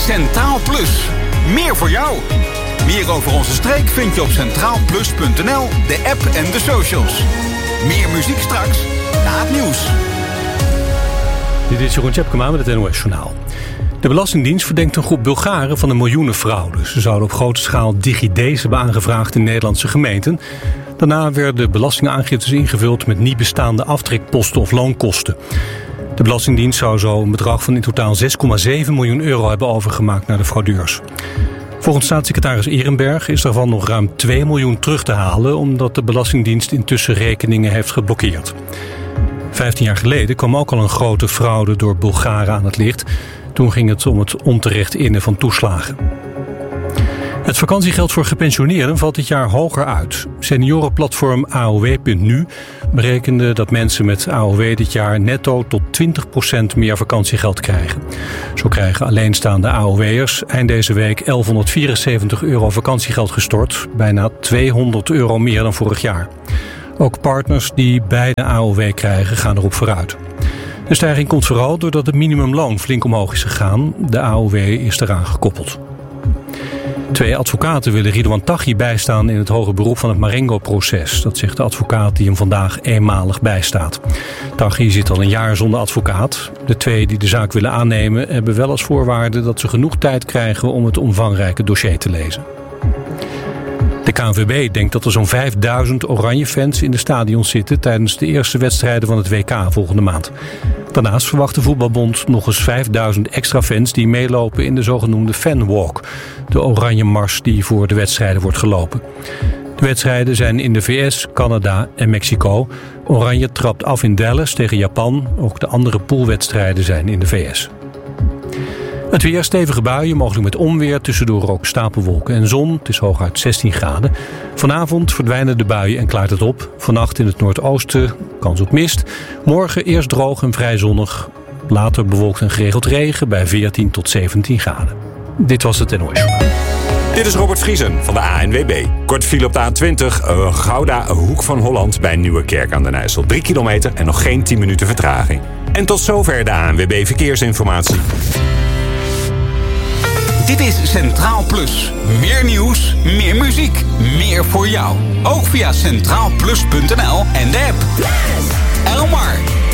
Centraal Plus. Meer voor jou. Meer over onze streek vind je op centraalplus.nl, de app en de socials. Meer muziek straks na het nieuws. Dit is Jeroen Tjepkema met het NOS Journaal. De Belastingdienst verdenkt een groep Bulgaren van een miljoenenfraude. Ze zouden op grote schaal DigiD's hebben aangevraagd in Nederlandse gemeenten. Daarna werden belastingaangiftes ingevuld met niet bestaande aftrekposten of loonkosten. De Belastingdienst zou zo een bedrag van in totaal 6,7 miljoen euro hebben overgemaakt naar de fraudeurs. Volgens staatssecretaris Ehrenberg is daarvan nog ruim 2 miljoen terug te halen, omdat de Belastingdienst intussen rekeningen heeft geblokkeerd. 15 jaar geleden kwam ook al een grote fraude door Bulgaren aan het licht. Toen ging het om het onterecht innen van toeslagen. Het vakantiegeld voor gepensioneerden valt dit jaar hoger uit. Seniorenplatform AOW.nu berekende dat mensen met AOW dit jaar netto tot 20% meer vakantiegeld krijgen. Zo krijgen alleenstaande AOW'ers eind deze week 1174 euro vakantiegeld gestort. Bijna 200 euro meer dan vorig jaar. Ook partners die beide AOW krijgen gaan erop vooruit. De stijging komt vooral doordat het minimumloon flink omhoog is gegaan. De AOW is eraan gekoppeld. 2 advocaten willen Ridouan Taghi bijstaan in het hoger beroep van het Marengo-proces. Dat zegt de advocaat die hem vandaag eenmalig bijstaat. Taghi zit al een jaar zonder advocaat. De 2 die de zaak willen aannemen hebben wel als voorwaarde dat ze genoeg tijd krijgen om het omvangrijke dossier te lezen. De KNVB denkt dat er zo'n 5000 Oranje-fans in de stadions zitten tijdens de eerste wedstrijden van het WK volgende maand. Daarnaast verwacht de voetbalbond nog eens 5000 extra fans die meelopen in de zogenoemde fanwalk, de oranje mars die voor de wedstrijden wordt gelopen. De wedstrijden zijn in de VS, Canada en Mexico. Oranje trapt af in Dallas tegen Japan. Ook de andere poolwedstrijden zijn in de VS. Het weer, stevige buien, mogelijk met onweer, tussendoor ook stapelwolken en zon. Het is hooguit 16 graden. Vanavond verdwijnen de buien en klaart het op. Vannacht in het noordoosten kans op mist. Morgen eerst droog en vrij zonnig. Later bewolkt en geregeld regen bij 14 tot 17 graden. Dit was het NOS Journaal. Dit is Robert Vriesen van de ANWB. Kort file op de A20, Gouda, Hoek van Holland bij Nieuwerkerk aan den IJssel. 3 kilometer en nog geen 10 minuten vertraging. En tot zover de ANWB Verkeersinformatie. Dit is Centraal Plus. Meer nieuws, meer muziek, meer voor jou. Ook via centraalplus.nl en de app. Elmar.